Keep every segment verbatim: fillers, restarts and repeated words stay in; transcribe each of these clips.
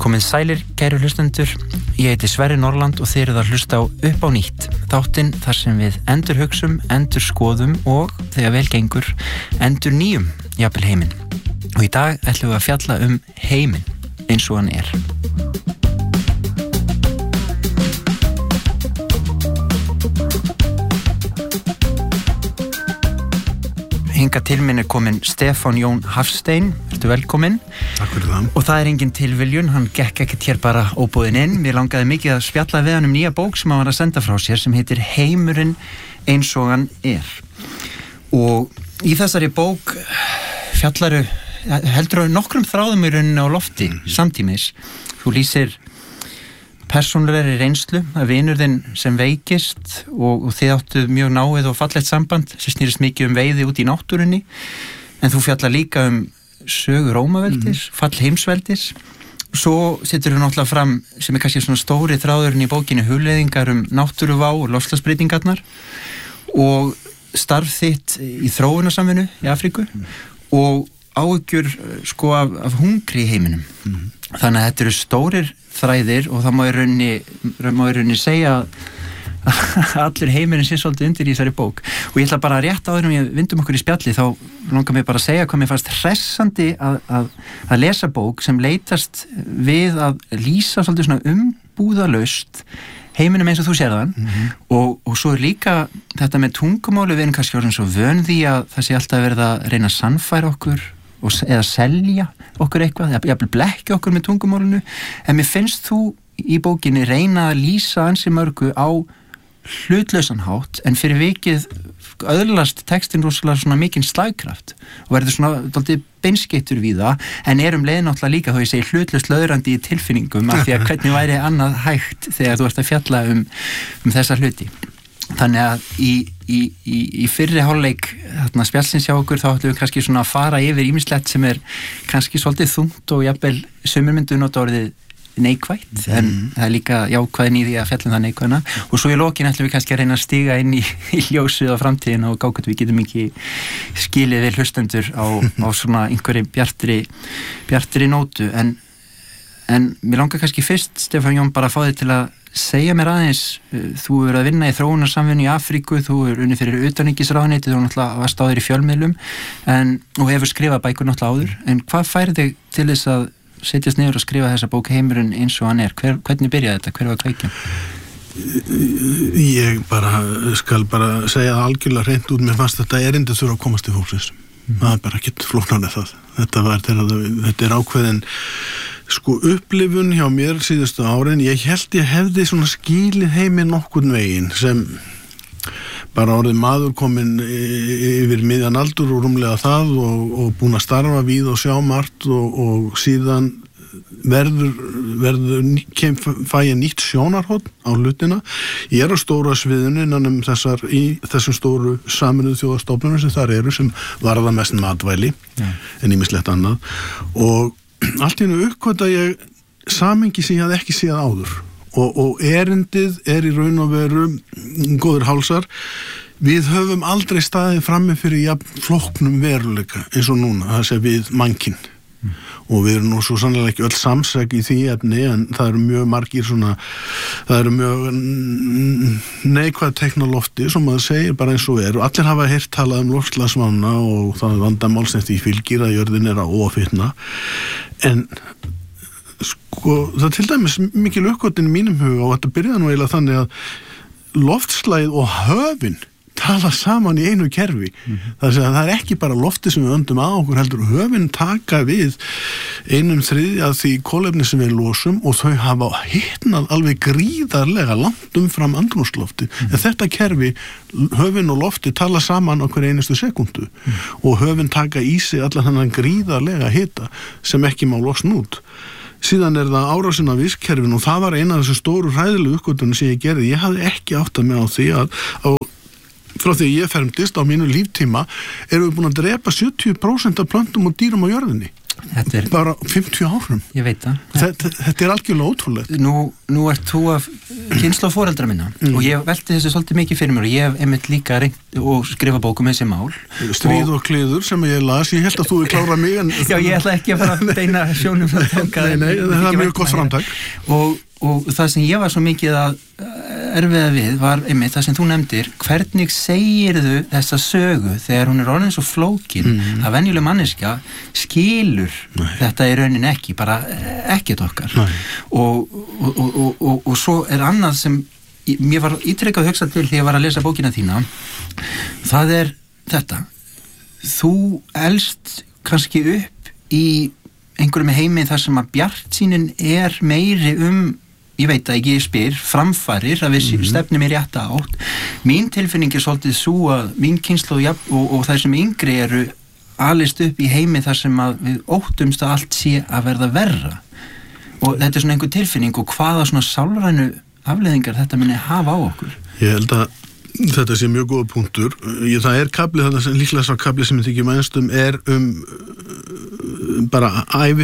Komið sælir, kæru hlustendur, ég heiti Sverrir Norland og þið eruð að hlusta á Upp á nýtt, þáttinn þar sem við endur hugsum, endur skoðum og, þegar vel gengur, endur nýjum, jafnvel heiminn. Og í dag ætlum við að fjalla um heiminn, eins og hann er. Hinga til minn er komin Stefán Jón Hafstein, ertu velkomin. Takk fyrir það. Og það er engin tilviljun, hann gekk ekkert hér bara óboðinn inn. Mér langaði mikið að spjalla við hann um nýja bók sem hann var að senda frá sér sem heitir Heimurinn eins og hann er. Og í þessari bók fjallaru, heldur á nokkrum þráðum í rauninni á lofti mm. samtímis. Þú lýsir persónulegri reynslu að vinur þinn sem veikist og, og þið áttu mjög náið og fallegt samband sem snýrist mikið um veiði út í náttúrunni, en þú fjallar líka um sögu Rómaveldis, mm. fall heimsveldis. Svo setur þú náttúrulega fram sem er kannski svona stóri þráðurinn í bókinni hugleiðingar um náttúruvá og loftslagsbreytingarnar og starf þitt í þróunarsamvinnu í Afríku mm. og áhyggjur sko af, af hungri í heiminum. Mm. Þannig að þetta eru stórir þræðir og það má í rauninni, má í rauninni segja að allir heimurinn sé svolítið undir í þessari bók. Og ég ætla bara að rétt áður um ég vindum okkur í spjalli, þá langar mér bara að segja hvað mér fannst hressandi að, að, að lesa bók sem leitast við að lýsa svolítið svona umbúðalaust heiminum eins og þú sér þann mm-hmm. og, og svo er líka þetta með tungumáli, við erum kannski orðin svo vön því að það sé alltaf verið að reyna að sannfæra okkur og, eða selja okkur eitthvað, jafnvel blekkja okkur með tungumálinu, en mér finnst þú í bókinni reyna að lýsa ansi mörgu á hlutlausan hátt, en fyrir vikið öðlast textin rosalega svona mikinn slagkraft og verður svona dálítið beinskeyttur við það, en er um leið náttúrulega líka þá ég segi hlutlaust löðrandi í tilfinningum af því að hvernig væri annað hægt þegar þú ert að fjalla um, um þessa hluti. Þannig að í, í, í, í fyrri hálfleik þarna spjallsins hjá okkur þá ætlum við kannski svona að fara yfir ýmislegt sem er kannski svolítið þungt og jafnvel sumir myndu nota orðið neikvætt, mm. en það er líka jákvæðin í því að fjalla um það neikvæðina og svo í lokin ætlum við kannski að reyna að stíga inn í, í ljósið á framtíðina og gákvæmt við getum ekki skilið við hlustendur á, á svona einhverju bjartri, bjartri nótu, en, en mér langar kannski fyrst, Stefán Jón, bara að fá þig til að segja mér aðeins, þú er að vinna í þróunarsamvinnu í Afríku, þú er unni fyrir utanríkisráðuneytið, þú náttúrulega varst áður í fjölmiðlum en, og hefur skrifað bækur náttúrulega áður, en hvað færi þig til þess að setjast niður og skrifa þessa bók Heimurinn eins og hann er? Hver, hvernig byrjaði þetta? Hver var kveikjan? Ég bara skal bara segja það algjörlega hreint út, mér fannst þetta erindi þurfa að komast til fólksins. Mm. Það er bara ekkert flóknarnir það. Þetta var þegar þetta er ákveðin sko upplifun hjá mér síðustu árin. Ég held ég hefði svona skilið heiminn nokkurn veginn sem bara orðið maður kominn yfir miðjan aldur og rúmlega það og, og búin að starfa við og sjá margt og, og síðan verður, verður kem, fæ ég nýtt sjónarhorn á hlutina. Ég er á stóra sviðinu innan um þessar, í þessum stóru Sameinuðu þjóðastofnunum sem þar eru sem varða mest matvæli ja. En ýmislegt annað og allt í einu uppkvæmta ég samengi sem ég hafði ekki séð áður og, og erindið er í raun og veru góður hálsar. Við höfum aldrei staðið frammi fyrir jafn flóknum veruleika eins og núna, það sé við mannkinn mm. og við erum nú svo sannlega ekki öll samsæk í því efni en það eru mjög margir svona, það eru mjög neikvæð teknolofti sem maður segir bara eins og er og allir hafa heyrt talað um loftslagsvána og það er vandamálsnett í fylgir að jörðin er að ófitna en sko það til dæmis mikil uppgötvun í mínum huga og þetta byrjaði nú eiginlega þannig að loftslagið og höfin tala saman í einu kerfi. Mm-hmm. Það er, það er ekki bara lofti sem við öndum að okkur heldur höfin taka við einum þriðja því kolefni sem við losum og þau hafa hitnað alveg gríðarlega langt umfram andrúmslofti. Mm-hmm. En þetta kerfi, höfin og lofti tala saman okkur einustu sekundu mm-hmm. og höfin taka í sig allan þennan gríðarlega hita sem ekki má losna út. Síðan er það árásin af vistkerfin og það var eina af þessu stóru hræðilegu uppgötvunum sem ég gerði. Ég hafði ekki áttað mig á því að á frá því ég fermdist á mínu líftíma erum við búin að drepa sjötíu prósent af plöntum og dýrum á jörðinni. Þetta er bara fimmtíu árum. Ég veit það. Þetta, þetta er algjörlega ótrúlegt. Nú, nú ert þú að kynslóð foreldra minna mm. og ég velti þessu svolítið mikið fyrir mér og ég hef einmitt líka reynt og skrifa bókum þessi mál. Stríð og, og kliður sem ég las, ég held að þú er klára mig en... Já, ég ætla ekki að fara að beina sjónum frá Nei, nei, það er mjög gott framtak. Og, og það sem ég var svo mikið að erfiða við var einmitt það sem þú nefndir, hvernig segirðu þessa sögu þegar hún er orðin svo flókin mm. að venjuleg manneskja skilur nei. Þetta í raunin ekki, bara ekkert okkar og, og, og, og, og, og svo er annað sem mér var ítrekkað að hugsa til þegar ég var að lesa bókina þína, það er þetta, þú elst kannski upp í einhverjum heimi þar sem að bjartsýnin er meiri um ég veit að ekki ég spyr, framfarir að við mm-hmm. stefnum í rétta átt. Mín tilfinning er svolítið svo að mín kynslóð og, og, og þær sem yngri eru alist upp í heimi þar sem að við óttumst að allt sé að verða verra. Og þetta er svona einhver tilfinning og hvaða svona sálrænu afleiðingar þetta muni hafa á okkur. Ég held að þetta sé mjög góða punktur. Ég, það er kafli þarna sem líklega svo kafli sem ég þykir mænstum er um bara ævi,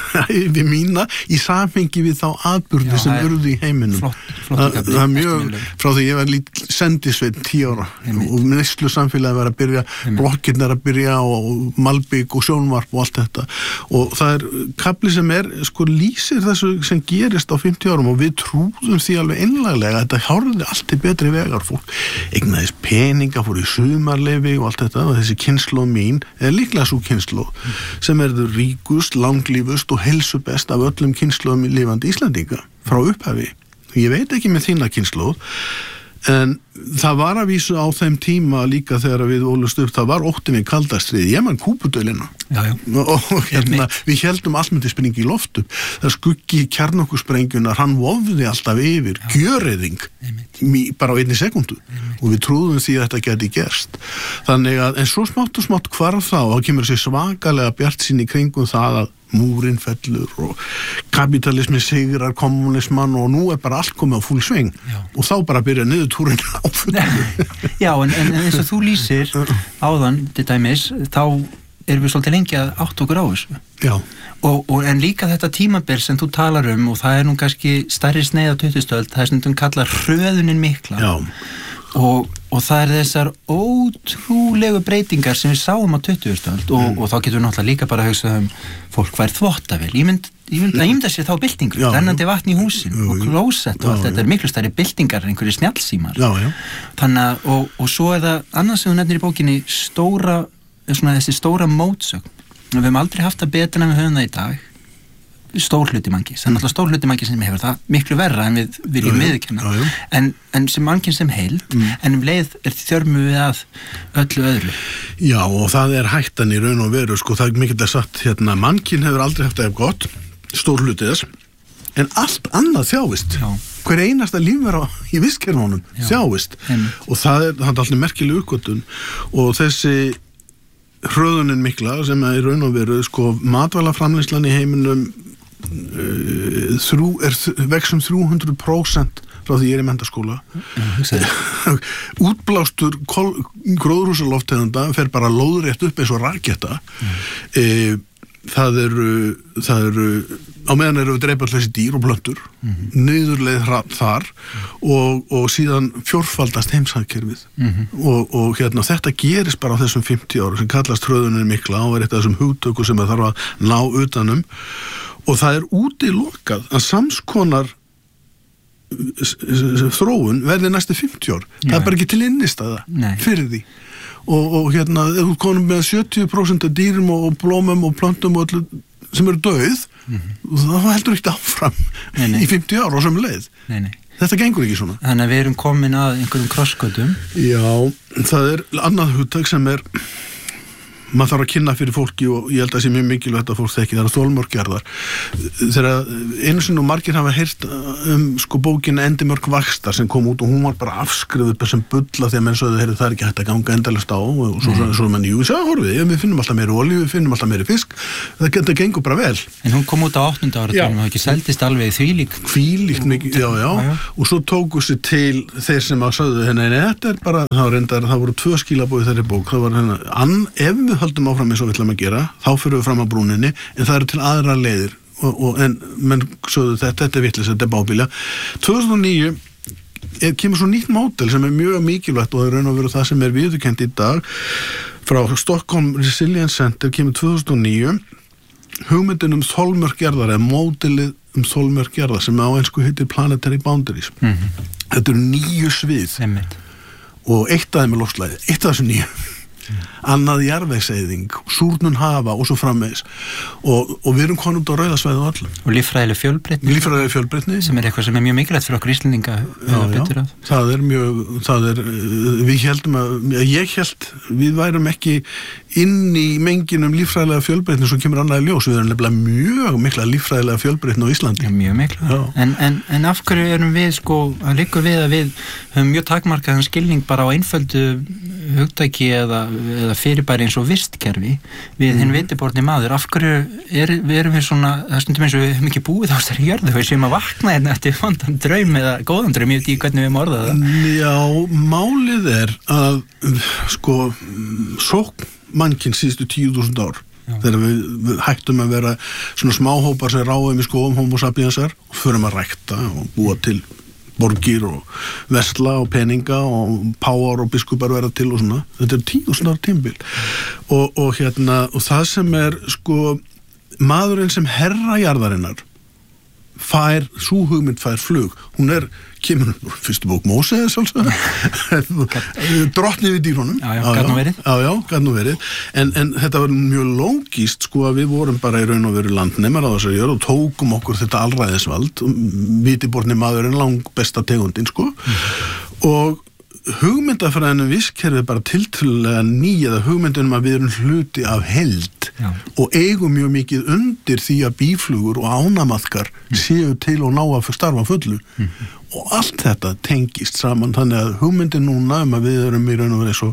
ævi mína í samhengi við þá atburði Já, sem urðu í heiminum. Flott, flott Þa, það er mjög, frá því ég var lít sendisveit tíu ára Einmitt. Og neyslu samfélagi var að byrja, blokkirnar að byrja og malbygg og sjónvarp og allt þetta og það er kafli sem er, sko lýsir þessu sem gerist á fimmtíu árum og við trúðum því alveg einlaglega að þetta hárði allt í betri vegar fólk eignaðist peninga, fór í sumarleyfi og allt þetta og þessi kynslóð mín er líklega svo kynslóð mm. sem er ríkust, langlífust og helsu best af öllum kynslóðum lifandi Íslandinga frá upphafi. Ég veit ekki með þína kynslóð en það var að vísu á þeim tíma líka þegar við ólust upp, það var ótti við kaldastrið, ég mann kúpudölina og hérna, við heldum allt myndi springi í loftu, það skuggi kjarnorkusprengjunnar, hann vofði alltaf yfir, gjöreyðing bara á einni sekundu Einmitt. Og við trúðum því að þetta geti gerst þannig að, en svo smátt og smátt hvarf þá, þá kemur þessi svakalega bjartsýn í kringum það að múrin fellur og kapitalismi sigrar kommunismann og nú er bara allt komið á full sving Já. Og þá bara byrja niðurtúrin á fullu. Já, en, en eins og þú lýsir áðan, til dæmis, þá erum við svolítið lengi að átt okkur á þessu. Já. Og, og en líka þetta tímabil sem þú talar um og það er nú kannski stærri sneið á tuttugustu öld, það er stundum kallað hröðunin mikla. Já. Og, og það er þessar ótrúlegu breytingar sem við sáum á tuttugustu öld og, mm. og þá getum við náttúrulega líka bara að hugsa um fólk væri þvottavél. Ég mynd, ég mynd að ýmda sér þá byltingu, rennandi vatn í húsin já, og klósett og allt já, þetta er miklu stærri byltingar en einhverju snjallsímar. Já, já. Þannig að, og, og svo er það annars sem þú nefnir í bókinni stóra, svona þessi stóra mótsögn. Við höfum aldrei haft það betur en við höfum það í dag. Stór hluti mannkins, það er náttúrulega stór hluti mannkins sem hefur það miklu verra en við viljum viðurkenna en, en sem mannkins sem heild mm. en um leið er þjörmu við að öllu öðru. Já og það er hættan í raun og veru sko, það er mikilvægt sagt hérna, mannkinn hefur aldrei haft það ef gott, stór hluti þess en allt annað þjáist Já. Hver einasta lífvera í vistkerfunum þjáist Heim. Og það er, það er alltaf merkileg uppgötun og þessi hröðunin mikla sem er í raun og veru sko, matvælaframleiðslan í heiminum Uh, þrjú, er vexum þrjú hundruð prósent frá því ég er í menntaskóla mm, útblástur gróðurhúsaloftegunda fer bara lóðrétt upp eins og raketta mm. uh, það eru það eru, á meðan eru við dreipallæsi dýr og plöntur mm-hmm. niðurleið þar og, og síðan fjórfaldast heimsagkerfið mm-hmm. og, og hérna þetta gerist bara á þessum fimmtíu ára sem kallast hröðunin mikla og er eitt af þessum hugtöku sem það þarf að ná utanum og það er útilokað að samskonar þróun verði næstu fimmtíu ár. Nei. Það er bara ekki til innistæða Nei. Fyrir því. Og, og hérna, ef þú konum með sjötíu prósent af dýrum og blómum og plöntum og öllu sem eru dauð, mm-hmm. þá heldur ekki áfram nei, nei. Í fimmtíu ár og sem leið. Nei, nei. Þetta gengur ekki svona. Þannig að við erum komin að einhverjum krossgötum. Já, það er annað hugtak sem er maður þarf að kynna fyrir fólki og ég held að það sé mjög mikilvægt að fólk þekki, það er þolmörkjarðar þegar einu sinni og margir hafa heyrt um sko bókin Endimörk vaxtar sem kom út og hún var bara afskrifuð sem bulla því að menn sögðu, heyrðu það er ekki hægt að ganga endalist á og svo, svo, svo menn, jú, sjá, horfið, við finnum alltaf meiri olíu, við finnum alltaf meiri fisk það geta gengur bara vel. En hún kom út á áttunda áratögnum og ekki seldist alveg þvílík Þvílíkt mikið, já, já, já, og svo tóku sér til þeir sem að sögðu henni, þetta er bara, það, reyndar, það voru tvö skilabóð í þeirri bók, það var henni, an, ef við höldum áfram eins og við ætlum að gera, þá fyrir við fram á brúninni, en það eru til aðra leiðir og, og en menn sögðu þetta, þetta er vitleys, þetta er bábíla. tvö þúsund og níu er, kemur svo nýtt módel sem er mjög mikilvægt og er raun og veru það sem er viðurkennt í dag frá Stockholm Resilience Center kemur tvö þúsund og níu hugmyndin um þolmörk jarðar eða módelið um þolmörk jarðar sem á ensku heitir Planetary Boundaries. Mm-hmm. Þetta eru níu svið Einmitt. Og eitt af þeim er loftslagið, eitt af þessum níu. Mm. Annað jarðvegseyðing, súrnun hafa og svo framvegis og, og við erum konum út á rauðasvæði og allir. Og líffræðileg fjölbreytni. Líffræðileg fjölbreytni. Sem er eitthvað sem er mjög mikilvægt fyrir okkur Íslendinga að betur að. Það er mjög, það er, við heldum að, ég held, við værum ekki inn í menginum líffræðilega fjölbreytni svo kemur annað í ljós. Við erum nefnilega mjög mikla líffræðilega fjölbreytni á Íslandi. Já, mjög mikla. En, en, en af hverju erum við sko, að liggur við að við höfum mjög takmarkaðan skilning bara á einföldu hugtæki eða, eða fyrirbæri eins og vistkerfi við mm. hinn vitiborni maður, af hverju er, við erum við svona, það stundum eins og við höfum ekki búið á þessari jörðu, við séum að vakna hérna eftir vondan draum eða góðan draum, ég veit ekki hvernig við erum orðað það. Já, málið er að sko, sókn mannkinn síðustu tíu þúsund ár Já. Þegar við, við hættum að vera svona smáhópar sem ráðum í skóum homo sapiensar og förum að rækta og búa til borgir og versla og peninga og páar og biskupar verða til og svona. Þetta er tíu þúsund ára tímabil. Og, og hérna, og það sem er sko, maðurinn sem herra jarðarinnar fær, sú hugmynd fær flug. Hún er, kemur fyrstu bók Móse drottni við dýrunum. Já, já, gat nú verið. Já, já, gat nú verið. En, en þetta var mjög lógist sko að við vorum bara í raun og veru landnemar á þess að gera og tókum okkur þetta alræðisvald, vitiborni maðurinn lang besta tegundin sko. Mm. Og hugmyndafræðinu vistkerfi bara tiltölulega ný eða hugmyndunum að við erum hluti af heild Já. Og eigum mjög mikið undir því að bíflugur og ánamaðkar mm. séu til og ná að starfa fullu mm. og allt þetta tengist saman þannig að hugmyndin núna um að við erum í raun og verið svo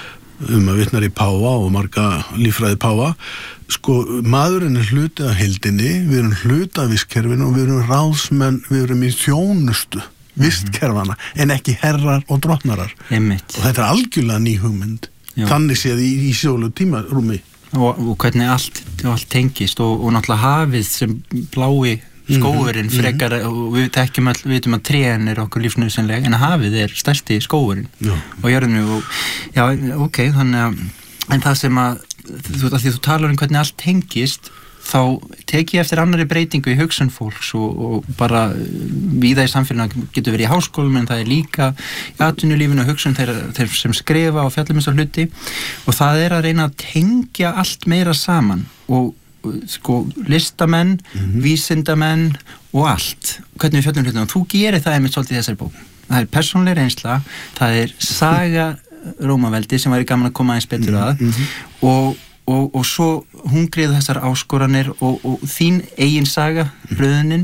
um að vitnar í páfa og marga líffræði páfa sko maðurinn er hluti af heildinni við erum hluti af vistkerfinu og við erum ráðsmenn, við erum í þjónustu vistkerfana, en ekki herrar og drottnarar. Einmitt. Og þetta er algjörlega ný hugmynd. Já. Þannig séð í, í sjólu tímarúmi. Og, og hvernig allt, allt tengist og, og náttúrulega hafið sem blái skógurinn mm-hmm. frekar og við tekjum all, við veitum að trén er okkur lífsnauðsynleg en hafið er stærsti skógurinn og jörðinu og já, ok, þannig að en það sem að þú, að því þú talar um hvernig allt tengist þá tek ég eftir annari breytingu í hugsun fólks og, og bara víða í samfélaginu getur verið í háskólum en það er líka í atvinnulífinu og hugsun þeir, þeir sem skrifa og fjallum þessar hluti og það er að reyna að tengja allt meira saman og sko listamenn, mm-hmm. vísindamenn og allt, hvernig við fjallum hlutum og þú gerir það einmitt svolítið í þessari bók það er persónleg reynsla, það er saga Rómaveldi sem væri gaman að koma aðeins betur að mm-hmm. og Og, og svo hungrið þessar áskoranir og, og þín eigin saga, bröðunin,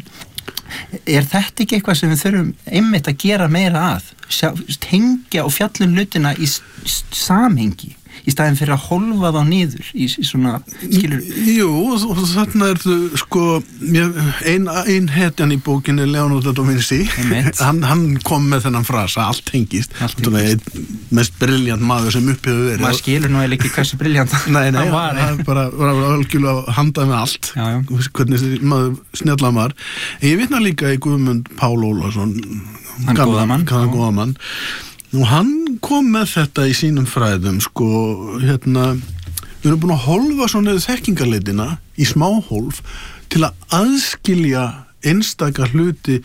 er þetta ekki eitthvað sem við þurfum einmitt að gera meira að? Sjá, tengja og fjallum hlutina í samhengi í staðin fyrir að hólfa þá niður í, í svona, skilur... Jú, og, og þarna er þú, sko, ein, ein hetjan í bókinni, Leonardo da Vinci, hann, hann kom með þennan frasa, allt tengist, allt tengist. Mest briljant maður sem upp hefur verið. Maður skilur nú eða ekki hversu briljant nei, nei, hann var. Hann bara, bara algjörlega handað með allt, já, já. Hvernig maður snjallað var. En ég vitna líka í Guðmund Pál Ólafsson, hann góða mann. Hann góða mann. Og hann kom með þetta í sínum fræðum, sko, hérna, við erum búin að hólfa svona þekkingarleitina í smáhólf til að aðskilja einstaka hluti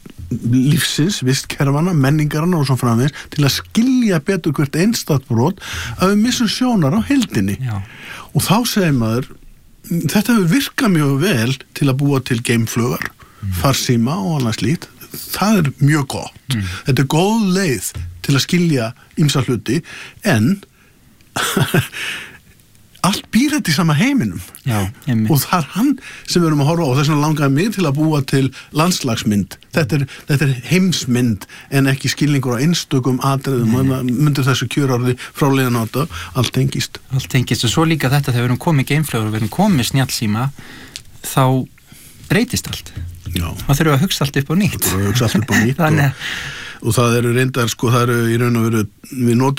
lífsins, vistkerfana, menningarana og svo framvegis, til að skilja betur hvert einstakt brot að við missum sjónar á heildinni. Já. Og þá segir maður, þetta hefur virkað mjög vel til að búa til geimflugar, mm. farsíma og annað slíkt. Það er mjög gott. Mm. Þetta er góð leið til að skilja ýmsa hluti, en allt býr þetta í sama heiminum. Já, og það er hann sem við erum að horfa á og þess vegna langaði mig til að búa til landslagsmynd. Þetta er, þetta er heimsmynd en ekki skilningur á einstökum atriðum og myndir þessu kjörorði frá leiðan á þetta, allt tengist. Allt tengist og svo líka þetta þegar við erum komið geimflögur og við erum komið snjallsíma þá breytist allt. Já. Það þurfum að hugsa allt upp á nýtt. Það þurfum að hugsa allt upp á nýtt og, og það eru reyndar, sko, það eru í raun og veru, við notum